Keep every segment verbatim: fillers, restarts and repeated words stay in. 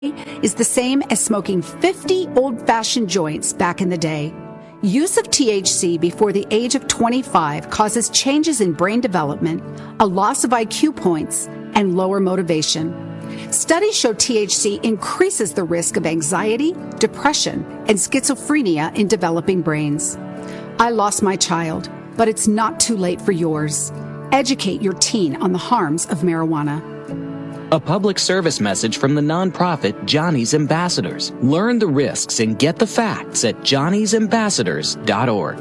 is the same as smoking fifty old-fashioned joints back in the day. Use of T H C before the age of twenty-five causes changes in brain development, a loss of I Q points, and lower motivation. Studies show T H C increases the risk of anxiety, depression, and schizophrenia in developing brains. I lost my child, but it's not too late for yours. Educate your teen on the harms of marijuana. A public service message from the nonprofit Johnny's Ambassadors. Learn the risks and get the facts at johnny's ambassadors dot org.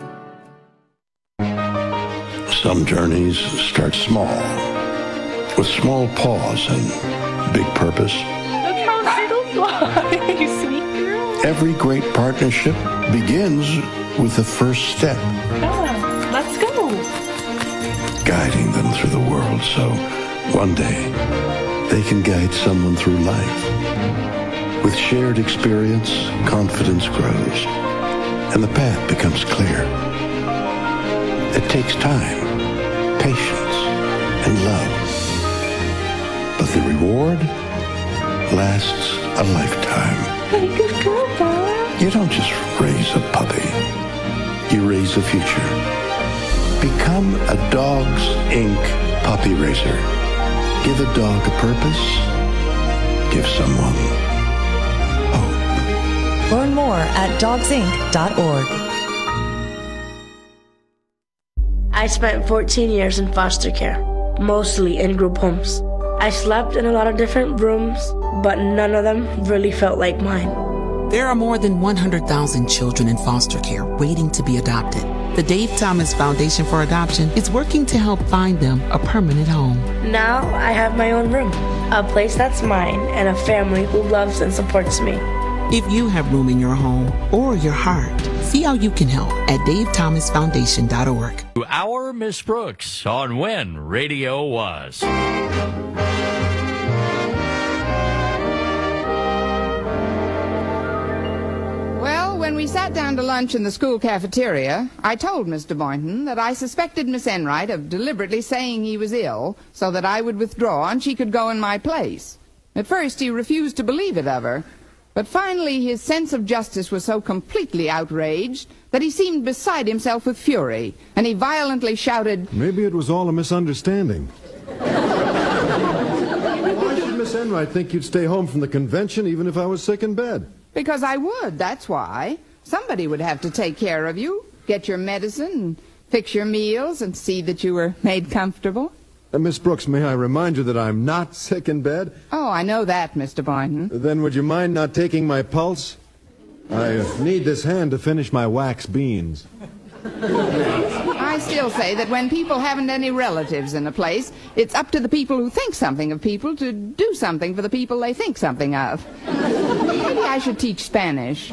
Some journeys start small, with small pause and big purpose. Look how little fly, you sweet girl. Every great partnership begins with the first step. Yeah, let's go. Guiding them through the world so one day they can guide someone through life. With shared experience, confidence grows, and the path becomes clear. It takes time, patience, and love. But the reward lasts a lifetime. Hey, good girl, Dad. You don't just raise a puppy. You raise a future. Become a Dogs Incorporated puppy raiser. Give a dog a purpose. Give someone hope. Learn more at dogs inc dot org. I spent fourteen years in foster care, mostly in group homes. I slept in a lot of different rooms, but none of them really felt like mine. There are more than one hundred thousand children in foster care waiting to be adopted. The Dave Thomas Foundation for Adoption is working to help find them a permanent home. Now I have my own room, a place that's mine, and a family who loves and supports me. If you have room in your home or your heart, see how you can help at dave thomas foundation dot org. Our Miss Brooks on When Radio Was. When we sat down to lunch in the school cafeteria, I told Mister Boynton that I suspected Miss Enright of deliberately saying he was ill so that I would withdraw and she could go in my place. At first he refused to believe it of her, but finally his sense of justice was so completely outraged that he seemed beside himself with fury, and he violently shouted, "Maybe it was all a misunderstanding." Why should Miss Enright think you'd stay home from the convention even if I was sick in bed? Because I would, that's why. Somebody would have to take care of you, get your medicine, and fix your meals, and see that you were made comfortable. Uh, Miss Brooks, may I remind you that I'm not sick in bed? Oh, I know that, Mister Boynton. Then would you mind not taking my pulse? I uh, need this hand to finish my wax beans. I still say that when people haven't any relatives in a place, it's up to the people who think something of people to do something for the people they think something of. Maybe I should teach Spanish.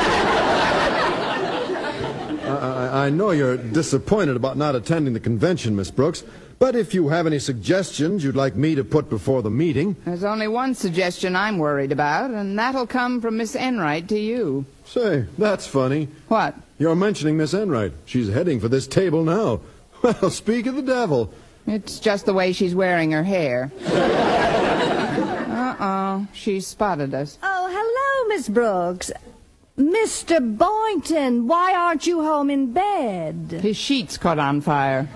I, I know you're disappointed about not attending the convention, Miss Brooks, but if you have any suggestions you'd like me to put before the meeting... There's only one suggestion I'm worried about, and that'll come from Miss Enright to you. Say, that's funny. What? You're mentioning Miss Enright. She's heading for this table now. Well, speak of the devil. It's just the way she's wearing her hair. Uh-oh, she's spotted us. Oh, hello, Miss Brooks. Mister Boynton, why aren't you home in bed? His sheets caught on fire.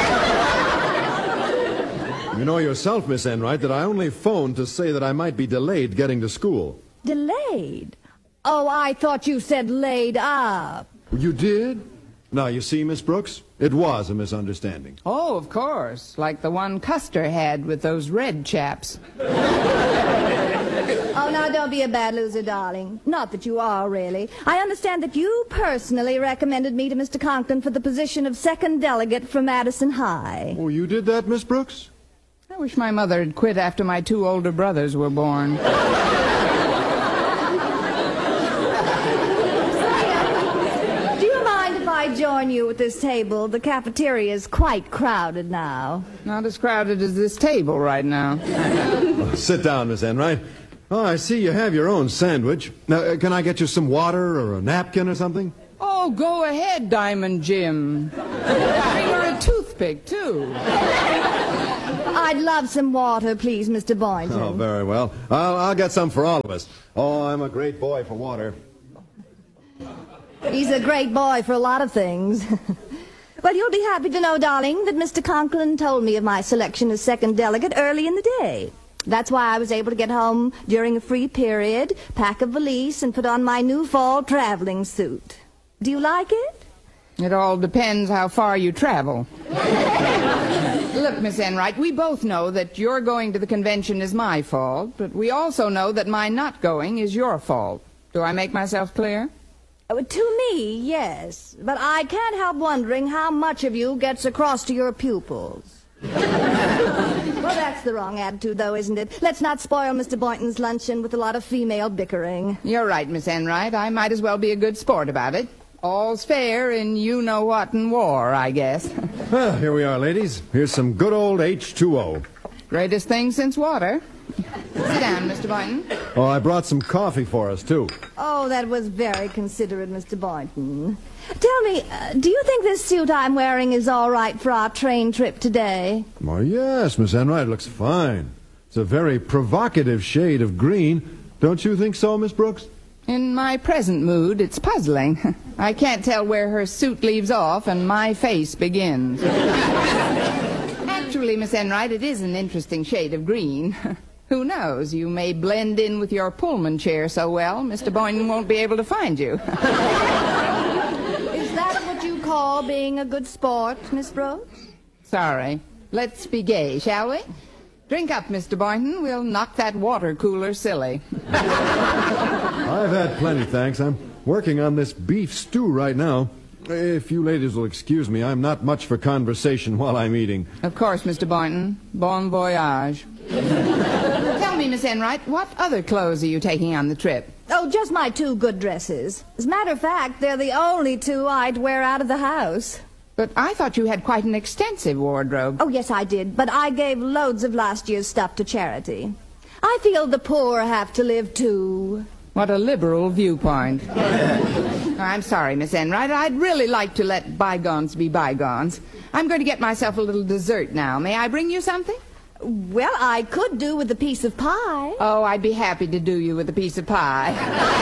You know yourself, Miss Enright, that I only phoned to say that I might be delayed getting to school. Delayed? Oh, I thought you said laid up. You did? Now, you see, Miss Brooks, it was a misunderstanding. Oh, of course, like the one Custer had with those red chaps. Oh, now, don't be a bad loser, darling. Not that you are, really. I understand that you personally recommended me to Mister Conklin for the position of second delegate from Madison High. Oh, you did that, Miss Brooks? I wish my mother had quit after my two older brothers were born. I join you at this table. The cafeteria is quite crowded now. Not as crowded as this table right now. Oh, sit down, Miss Enright. Oh, I see you have your own sandwich. Now, uh, can I get you some water or a napkin or something? Oh, go ahead, Diamond Jim. Bring her a toothpick, too. I'd love some water, please, Mister Boynton. Oh, very well. I'll, I'll get some for all of us. Oh, I'm a great boy for water. He's a great boy for a lot of things. Well, you'll be happy to know, darling, that Mister Conklin told me of my selection as second delegate early in the day. That's why I was able to get home during a free period, pack a valise, and put on my new fall traveling suit. Do you like it? It all depends how far you travel. Look, Miss Enright, we both know that your going to the convention is my fault, but we also know that my not going is your fault. Do I make myself clear? Uh, to me, yes. But I can't help wondering how much of you gets across to your pupils. Well, that's the wrong attitude, though, isn't it? Let's not spoil Mister Boynton's luncheon with a lot of female bickering. You're right, Miss Enright. I might as well be a good sport about it. All's fair in you-know-what in war, I guess. Well, here we are, ladies. Here's some good old H two O. Greatest thing since water. Sit down, Mister Boynton. Oh, I brought some coffee for us, too. Oh, that was very considerate, Mister Boynton. Tell me, uh, do you think this suit I'm wearing is all right for our train trip today? Oh, yes, Miss Enright. It looks fine. It's a very provocative shade of green. Don't you think so, Miss Brooks? In my present mood, it's puzzling. I can't tell where her suit leaves off and my face begins. Actually, Miss Enright, it is an interesting shade of green. Who knows? You may blend in with your Pullman chair so well, Mister Boynton won't be able to find you. Is that what you call being a good sport, Miss Brooks? Sorry. Let's be gay, shall we? Drink up, Mister Boynton. We'll knock that water cooler silly. I've had plenty, thanks. I'm working on this beef stew right now. If you ladies will excuse me, I'm not much for conversation while I'm eating. Of course, Mister Boynton. Bon voyage. Tell me, Miss Enright, what other clothes are you taking on the trip? Oh, just my two good dresses. As a matter of fact, they're the only two I'd wear out of the house. But I thought you had quite an extensive wardrobe. Oh, yes, I did. But I gave loads of last year's stuff to charity. I feel the poor have to live, too. What a liberal viewpoint. I'm sorry, Miss Enright. I'd really like to let bygones be bygones. I'm going to get myself a little dessert now. May I bring you something? Well, I could do with a piece of pie. Oh, I'd be happy to do you with a piece of pie.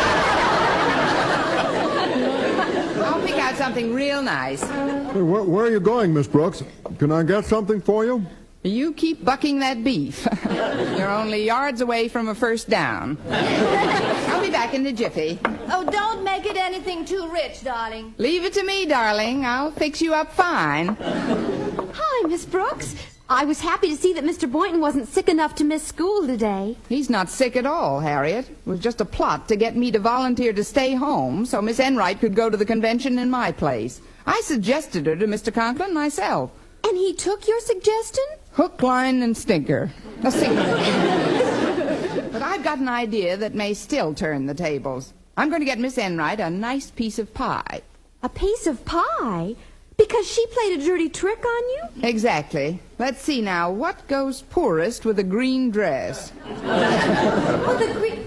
I'll pick out something real nice. Hey, where, where are you going, Miss Brooks? Can I get something for you? You keep bucking that beef. You're only yards away from a first down. I'll be back in a jiffy. Oh, don't make it anything too rich, darling. Leave it to me, darling. I'll fix you up fine. Hi, Miss Brooks. I was happy to see that Mister Boynton wasn't sick enough to miss school today. He's not sick at all, Harriet. It was just a plot to get me to volunteer to stay home so Miss Enright could go to the convention in my place. I suggested her to Mister Conklin myself. And he took your suggestion? Hook, line, and stinker. A single. But I've got an idea that may still turn the tables. I'm going to get Miss Enright a nice piece of pie. A piece of pie? Because she played a dirty trick on you? Exactly. Let's see now. What goes poorest with a green dress? With a green...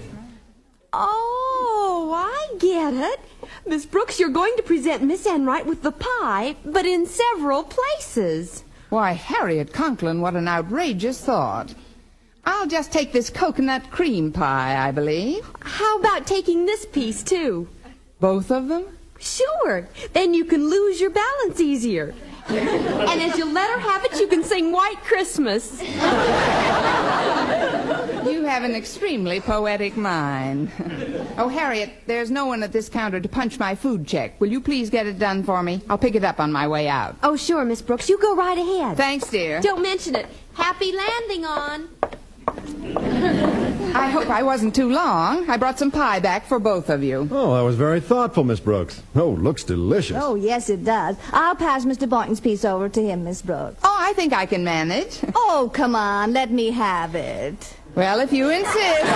Oh, I get it. Miss Brooks, you're going to present Miss Enright with the pie, but in several places. Why, Harriet Conklin, what an outrageous thought. I'll just take this coconut cream pie, I believe. How about taking this piece, too? Both of them? Sure. Then you can lose your balance easier. And as you let her have it, you can sing White Christmas. You have an extremely poetic mind. Oh, Harriet, there's no one at this counter to punch my food check. Will you please get it done for me? I'll pick it up on my way out. Oh, sure, Miss Brooks. You go right ahead. Thanks, dear. Don't mention it. Happy landing on. I hope I wasn't too long. I brought some pie back for both of you. Oh, that was very thoughtful, Miss Brooks. Oh, looks delicious. Oh, yes, it does. I'll pass Mister Boynton's piece over to him, Miss Brooks. Oh, I think I can manage. Oh, come on. Let me have it. Well, if you insist.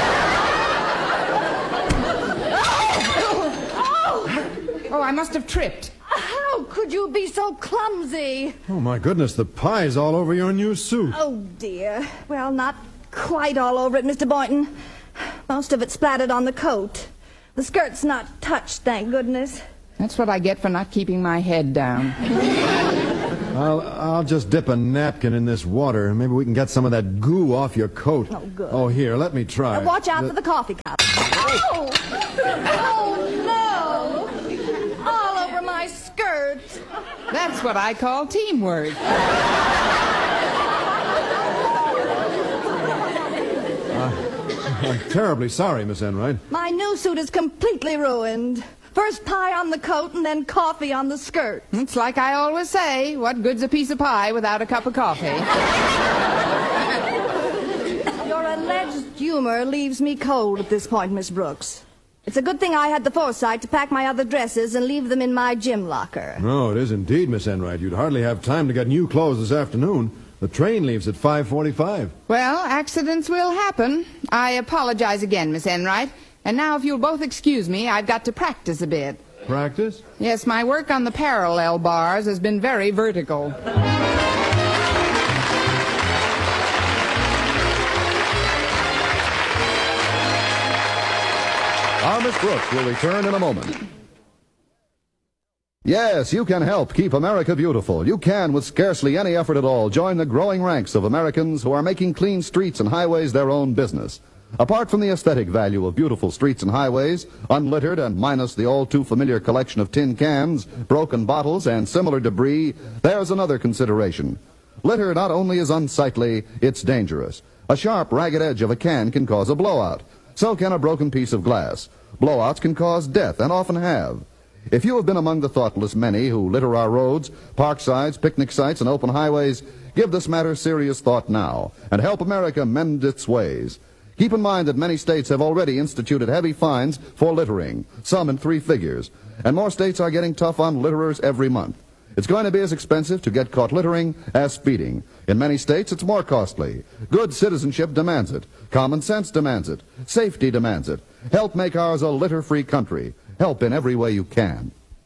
Oh! Oh, I must have tripped. How could you be so clumsy? Oh, my goodness, the pie's all over your new suit. Oh, dear. Well, not quite all over it, Mister Boynton. Most of it splattered on the coat. The skirt's not touched, thank goodness. That's what I get for not keeping my head down. I'll, I'll just dip a napkin in this water, and maybe we can get some of that goo off your coat. Oh, good. Oh, here, let me try. Now watch out the... for the coffee cup. Oh! Oh, no! All over my skirt. That's what I call teamwork. I'm terribly sorry, Miss Enright. My new suit is completely ruined. First pie on the coat and then coffee on the skirt. It's like I always say, what good's a piece of pie without a cup of coffee? Your alleged humor leaves me cold at this point, Miss Brooks. It's a good thing I had the foresight to pack my other dresses and leave them in my gym locker. No, it is indeed, Miss Enright. You'd hardly have time to get new clothes this afternoon. The train leaves at five forty-five. Well, accidents will happen. I apologize again, Miss Enright. And now, if you'll both excuse me, I've got to practice a bit. Practice? Yes, my work on the parallel bars has been very vertical. Our Miss Brooks will return in a moment. Yes, you can help keep America beautiful. You can, with scarcely any effort at all, join the growing ranks of Americans who are making clean streets and highways their own business. Apart from the aesthetic value of beautiful streets and highways, unlittered and minus the all-too-familiar collection of tin cans, broken bottles, and similar debris, there's another consideration. Litter not only is unsightly, it's dangerous. A sharp, ragged edge of a can can cause a blowout. So can a broken piece of glass. Blowouts can cause death, and often have. If you have been among the thoughtless many who litter our roads, park sides, picnic sites, and open highways, give this matter serious thought now, and help America mend its ways. Keep in mind that many states have already instituted heavy fines for littering, some in three figures, and more states are getting tough on litterers every month. It's going to be as expensive to get caught littering as speeding. In many states, it's more costly. Good citizenship demands it. Common sense demands it. Safety demands it. Help make ours a litter-free country. Help in every way you can.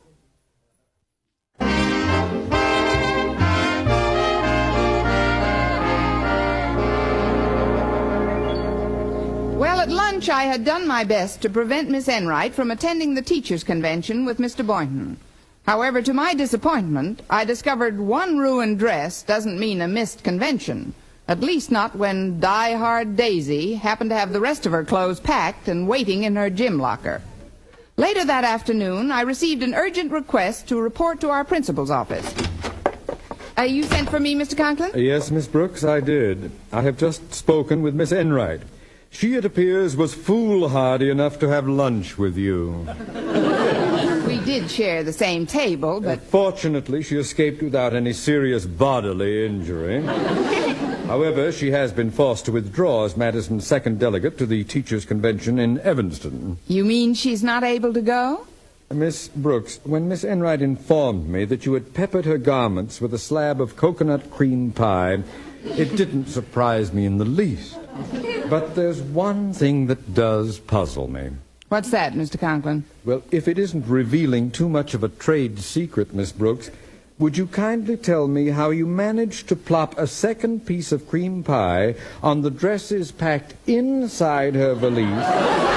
Well, at lunch I had done my best to prevent Miss Enright from attending the teachers' convention with Mister Boynton. However, to my disappointment, I discovered one ruined dress doesn't mean a missed convention. At least not when die-hard Daisy happened to have the rest of her clothes packed and waiting in her gym locker. Later that afternoon, I received an urgent request to report to our principal's office. Uh, you sent for me, Mister Conklin? Yes, Miss Brooks, I did. I have just spoken with Miss Enright. She, it appears, was foolhardy enough to have lunch with you. We did share the same table, but... Uh, fortunately, she escaped without any serious bodily injury. However, she has been forced to withdraw as Madison's second delegate to the Teachers' Convention in Evanston. You mean she's not able to go? Miss Brooks, when Miss Enright informed me that you had peppered her garments with a slab of coconut cream pie, it didn't surprise me in the least. But there's one thing that does puzzle me. What's that, Mister Conklin? Well, if it isn't revealing too much of a trade secret, Miss Brooks, would you kindly tell me how you managed to plop a second piece of cream pie on the dresses packed inside her valise,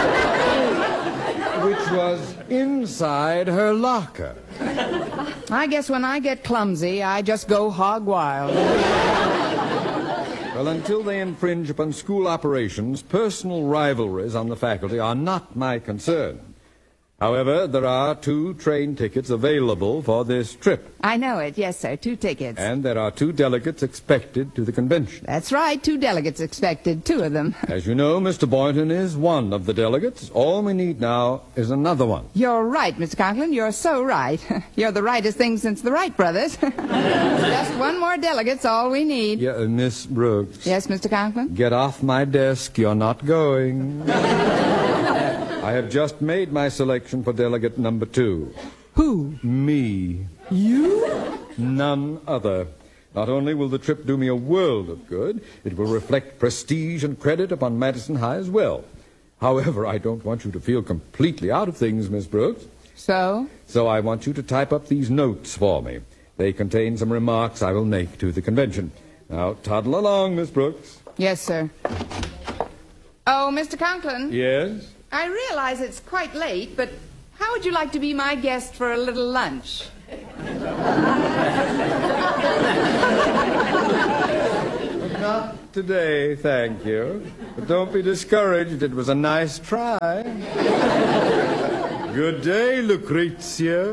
which was inside her locker? I guess when I get clumsy, I just go hog wild. Well, until they infringe upon school operations, personal rivalries on the faculty are not my concern. However, there are two train tickets available for this trip. I know it, yes, sir, two tickets. And there are two delegates expected to the convention. That's right, two delegates expected, two of them. As you know, Mister Boynton is one of the delegates. All we need now is another one. You're right, Mister Conklin, you're so right. You're the rightest thing since the Wright brothers. Just one more delegate's all we need. Yeah, uh, Miss Brooks. Yes, Mister Conklin? Get off my desk, you're not going. I have just made my selection for delegate number two. Who? Me. You? None other. Not only will the trip do me a world of good, it will reflect prestige and credit upon Madison High as well. However, I don't want you to feel completely out of things, Miss Brooks. So? So I want you to type up these notes for me. They contain some remarks I will make to the convention. Now, toddle along, Miss Brooks. Yes, sir. Oh, Mister Conklin? Yes? I realize it's quite late, but how would you like to be my guest for a little lunch? Not today, thank you. But don't be discouraged. It was a nice try. Good day, Lucrezia.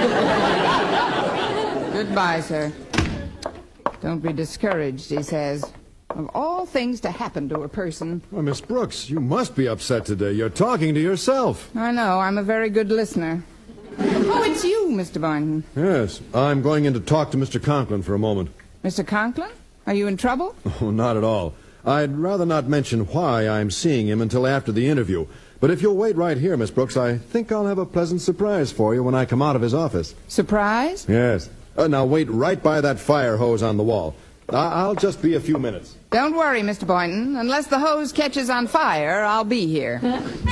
Goodbye, sir. Don't be discouraged, he says. Of all things to happen to a person. Well, Miss Brooks, you must be upset today. You're talking to yourself. I know. I'm a very good listener. Oh, it's you, Mister Boynton. Yes. I'm going in to talk to Mister Conklin for a moment. Mister Conklin? Are you in trouble? Oh, not at all. I'd rather not mention why I'm seeing him until after the interview. But if you'll wait right here, Miss Brooks, I think I'll have a pleasant surprise for you when I come out of his office. Surprise? Yes. Uh, now wait right by that fire hose on the wall. I- I'll just be a few minutes. Don't worry, Mister Boynton. Unless the hose catches on fire, I'll be here.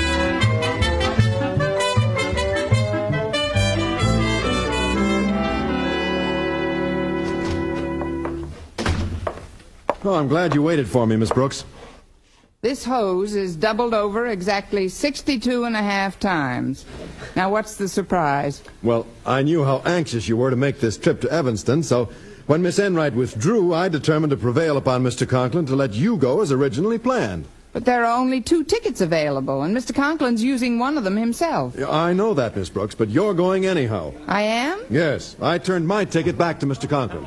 Oh, I'm glad you waited for me, Miss Brooks. This hose is doubled over exactly sixty-two and a half times. Now, what's the surprise? Well, I knew how anxious you were to make this trip to Evanston, so when Miss Enright withdrew, I determined to prevail upon Mister Conklin to let you go as originally planned. But there are only two tickets available, and Mister Conklin's using one of them himself. I know that, Miss Brooks, but you're going anyhow. I am? Yes, I turned my ticket back to Mister Conklin.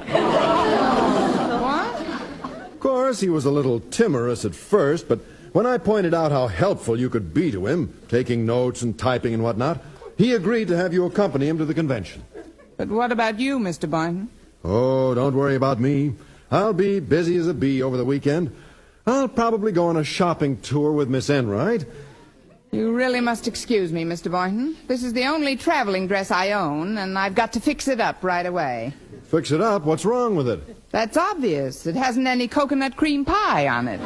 Of course, he was a little timorous at first, but when I pointed out how helpful you could be to him, taking notes and typing and whatnot, he agreed to have you accompany him to the convention. But what about you, Mister Boynton? Oh, don't worry about me. I'll be busy as a bee over the weekend. I'll probably go on a shopping tour with Miss Enright. You really must excuse me, Mister Boynton. This is the only traveling dress I own, and I've got to fix it up right away. Fix it up? What's wrong with it? That's obvious. It hasn't any coconut cream pie on it.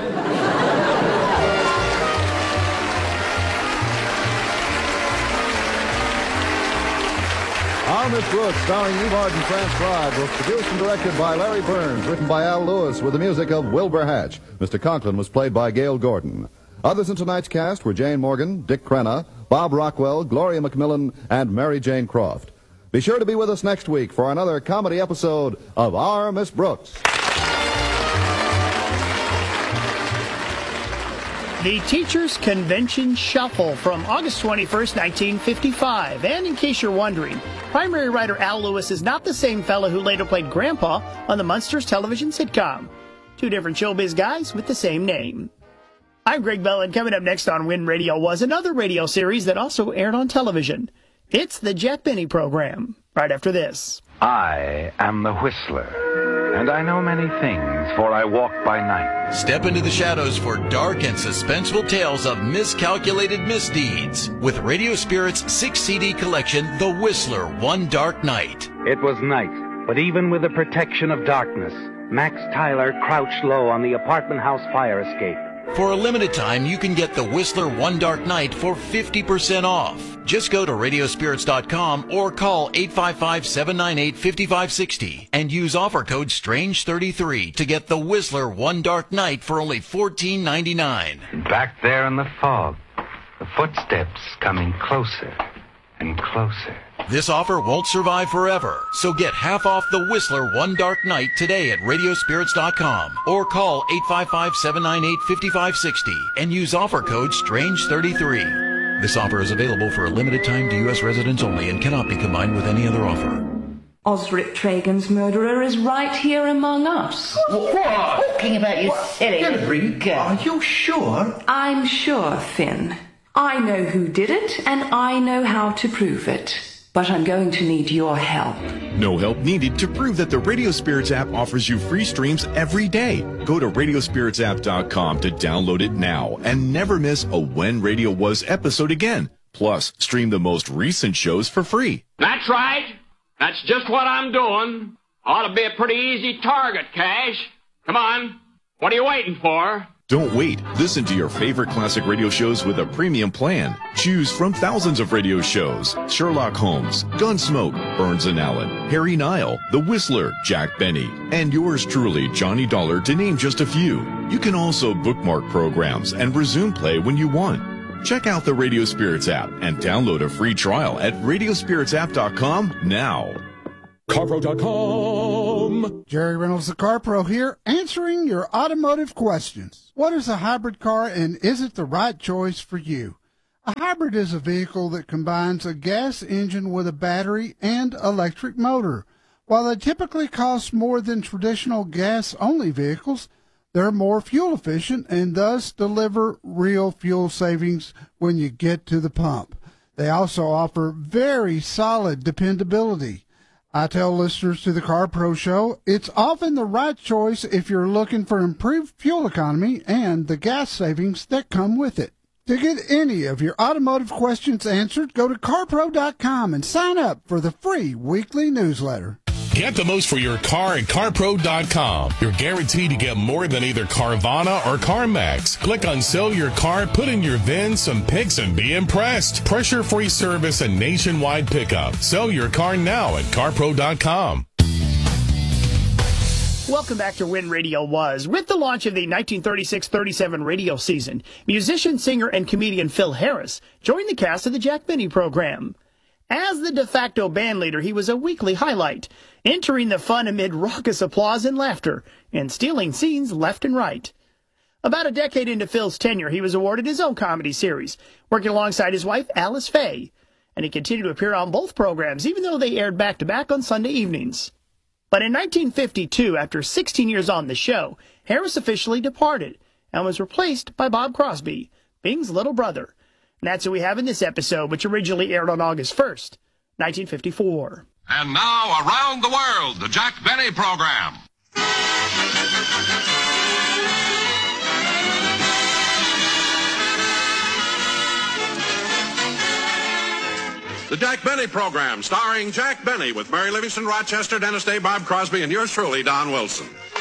Our Miss Brooks, starring Evard and transcribed, was produced and directed by Larry Burns, written by Al Lewis, with the music of Wilbur Hatch. Mister Conklin was played by Gail Gordon. Others in tonight's cast were Jane Morgan, Dick Crenna, Bob Rockwell, Gloria McMillan, and Mary Jane Croft. Be sure to be with us next week for another comedy episode of Our Miss Brooks. The Teachers Convention Shuffle from August twenty-first, nineteen fifty-five. And in case you're wondering, primary writer Al Lewis is not the same fellow who later played Grandpa on the Munsters television sitcom. Two different showbiz guys with the same name. I'm Greg Bell, and coming up next on When Radio Was, another radio series that also aired on television. It's the Jack Benny Program, right after this. I am the Whistler, and I know many things, for I walk by night. Step into the shadows for dark and suspenseful tales of miscalculated misdeeds with Radio Spirit's six C D collection, The Whistler, One Dark Night. It was night, but even with the protection of darkness, Max Tyler crouched low on the apartment house fire escape. For a limited time, you can get The Whistler One Dark Night for fifty percent off. Just go to radio spirits dot com or call eight five five, seven nine eight, five five six zero and use offer code strange thirty-three to get The Whistler One Dark Night for only fourteen ninety-nine. Back there in the fog, the footsteps coming closer and closer. This offer won't survive forever, so get half off The Whistler One Dark Night today at radio spirits dot com or call eight five five, seven nine eight, five five six zero and use offer code strange thirty-three. This offer is available for a limited time to U S residents only and cannot be combined with any other offer. Osric Tragan's murderer is right here among us. What? Talking about you silly freak. Are you sure? I'm sure, Finn. I know who did it, and I know how to prove it. But I'm going to need your help. No help needed to prove that the Radio Spirits app offers you free streams every day. Go to radio spirits app dot com to download it now and never miss a When Radio Was episode again. Plus, stream the most recent shows for free. That's right. That's just what I'm doing. Ought to be a pretty easy target, Cash. Come on. What are you waiting for? Don't wait. Listen to your favorite classic radio shows with a premium plan. Choose from thousands of radio shows: Sherlock Holmes, Gunsmoke, Burns and Allen, Harry Nile, The Whistler, Jack Benny, and yours truly, Johnny Dollar, to name just a few. You can also bookmark programs and resume play when you want. Check out the Radio Spirits app and download a free trial at radio spirits app dot com now. Carpro dot com. com. Jerry Reynolds, the Car Pro here, answering your automotive questions. What is a hybrid car and is it the right choice for you? A hybrid is a vehicle that combines a gas engine with a battery and electric motor. While they typically cost more than traditional gas-only vehicles, they're more fuel efficient and thus deliver real fuel savings when you get to the pump. They also offer very solid dependability. I tell listeners to the Car Pro Show, it's often the right choice if you're looking for improved fuel economy and the gas savings that come with it. To get any of your automotive questions answered, go to car pro dot com and sign up for the free weekly newsletter. Get the most for your car at car pro dot com. You're guaranteed to get more than either Carvana or CarMax. Click on Sell Your Car, put in your V I N, some pics, and be impressed. Pressure-free service and nationwide pickup. Sell your car now at car pro dot com. Welcome back to When Radio Was. With the launch of the nineteen thirty-six thirty-seven radio season, musician, singer, and comedian Phil Harris joined the cast of the Jack Benny program. As the de facto band leader, he was a weekly highlight, entering the fun amid raucous applause and laughter, and stealing scenes left and right. About a decade into Phil's tenure, he was awarded his own comedy series, working alongside his wife, Alice Faye, and he continued to appear on both programs, even though they aired back-to-back on Sunday evenings. But in nineteen fifty-two, after sixteen years on the show, Harris officially departed and was replaced by Bob Crosby, Bing's little brother. And that's who we have in this episode, which originally aired on August first, nineteen fifty-four. And now, around the world, the Jack Benny program. The Jack Benny program, starring Jack Benny with Mary Livingston, Rochester, Dennis Day, Bob Crosby, and yours truly, Don Wilson.